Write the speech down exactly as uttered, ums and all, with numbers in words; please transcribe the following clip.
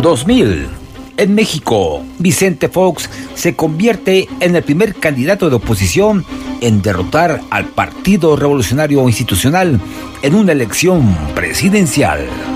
dos mil. En México, Vicente Fox se convierte en el primer candidato de oposición en derrotar al Partido Revolucionario Institucional en una elección presidencial.